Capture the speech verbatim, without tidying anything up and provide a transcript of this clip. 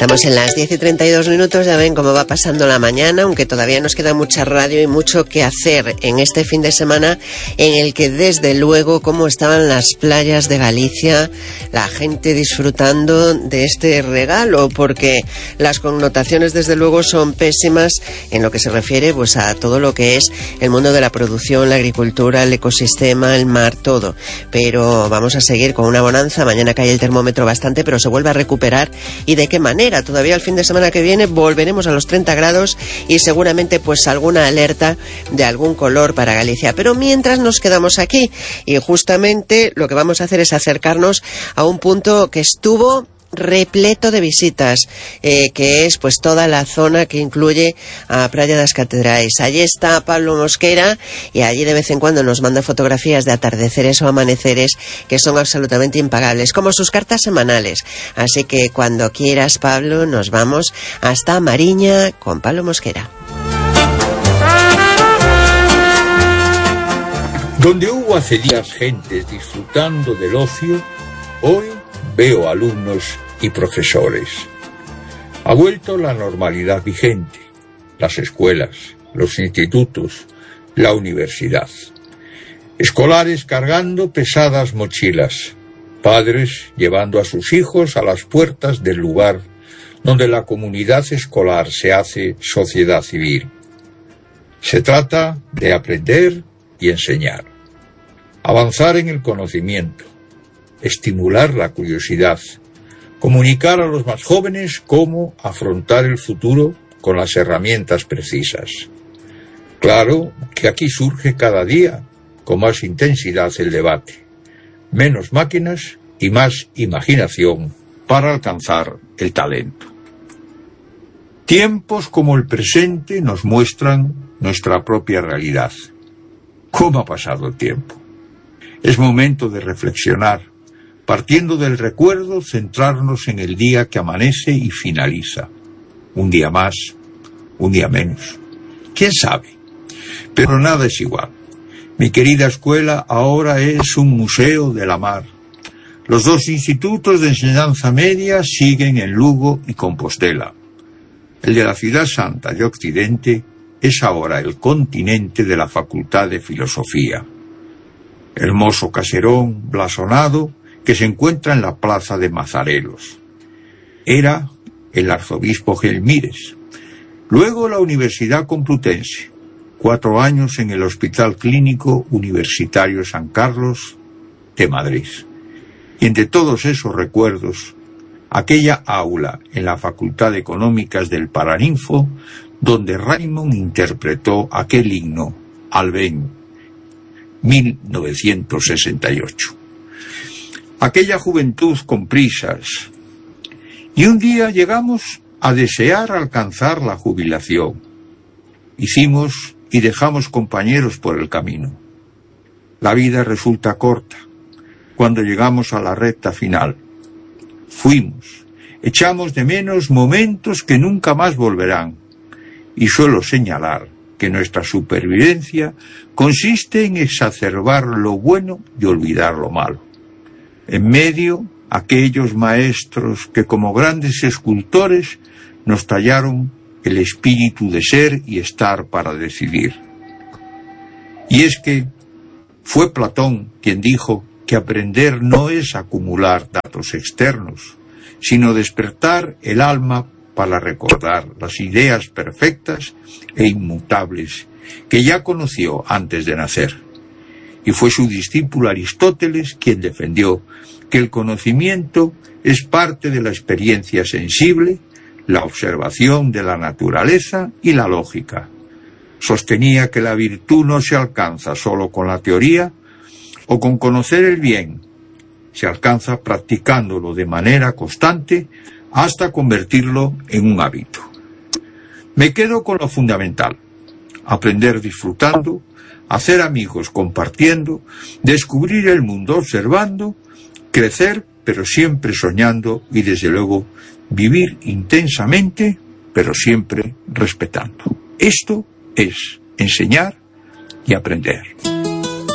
Estamos en las diez y treinta y dos minutos, ya ven cómo va pasando la mañana, aunque todavía nos queda mucha radio y mucho que hacer en este fin de semana, en el que desde luego cómo estaban las playas de Galicia, la gente disfrutando de este regalo, porque las connotaciones desde luego son pésimas en lo que se refiere pues a todo lo que es el mundo de la producción, la agricultura, el ecosistema, el mar, todo. Pero vamos a seguir con una bonanza, mañana cae el termómetro bastante, pero se vuelve a recuperar. ¿Y de qué manera? Todavía el fin de semana que viene volveremos a los treinta grados y seguramente pues alguna alerta de algún color para Galicia. Pero mientras nos quedamos aquí y justamente lo que vamos a hacer es acercarnos a un punto que estuvo repleto de visitas, eh, que es pues toda la zona que incluye a Praia das Catedrais. Allí está Pablo Mosquera y allí de vez en cuando nos manda fotografías de atardeceres o amaneceres que son absolutamente impagables, como sus cartas semanales. Así que cuando quieras, Pablo, nos vamos hasta Mariña con Pablo Mosquera. Donde hubo hace días gentes disfrutando del ocio, hoy veo alumnos y profesores. Ha vuelto la normalidad vigente, las escuelas, los institutos, la universidad. Escolares cargando pesadas mochilas, padres llevando a sus hijos a las puertas del lugar donde la comunidad escolar se hace sociedad civil. Se trata de aprender y enseñar, avanzar en el conocimiento, estimular la curiosidad, comunicar a los más jóvenes cómo afrontar el futuro con las herramientas precisas. Claro que aquí surge cada día con más intensidad el debate, menos máquinas y más imaginación para alcanzar el talento. Tiempos como el presente nos muestran nuestra propia realidad. ¿Cómo ha pasado el tiempo? Es momento de reflexionar. Partiendo del recuerdo, centrarnos en el día que amanece y finaliza. Un día más, un día menos. ¿Quién sabe? Pero nada es igual. Mi querida escuela ahora es un museo de la mar. Los dos institutos de enseñanza media siguen en Lugo y Compostela. El de la Ciudad Santa y Occidente es ahora el continente de la Facultad de Filosofía. Hermoso caserón blasonado que se encuentra en la plaza de Mazarelos. Era el arzobispo Gelmírez. Luego la Universidad Complutense, cuatro años en el Hospital Clínico Universitario San Carlos de Madrid. Y entre todos esos recuerdos, aquella aula en la Facultad de Económicas del Paraninfo, donde Raymond interpretó aquel himno, Albén, mil novecientos sesenta y ocho. Aquella juventud con prisas. Y un día llegamos a desear alcanzar la jubilación. Hicimos y dejamos compañeros por el camino. La vida resulta corta cuando llegamos a la recta final. Fuimos, echamos de menos momentos que nunca más volverán. Y suelo señalar que nuestra supervivencia consiste en exacerbar lo bueno y olvidar lo malo. En medio, aquellos maestros que como grandes escultores nos tallaron el espíritu de ser y estar para decidir. Y es que fue Platón quien dijo que aprender no es acumular datos externos, sino despertar el alma para recordar las ideas perfectas e inmutables que ya conoció antes de nacer. Y fue su discípulo Aristóteles quien defendió que el conocimiento es parte de la experiencia sensible, la observación de la naturaleza y la lógica. Sostenía que la virtud no se alcanza solo con la teoría o con conocer el bien, se alcanza practicándolo de manera constante hasta convertirlo en un hábito. Me quedo con lo fundamental, aprender disfrutando, hacer amigos compartiendo, descubrir el mundo observando, crecer pero siempre soñando y desde luego vivir intensamente pero siempre respetando. Esto es enseñar y aprender.